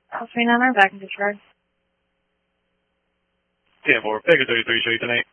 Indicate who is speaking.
Speaker 1: I'll 39 back in discharge.
Speaker 2: 10-4, Pega 33, show you tonight.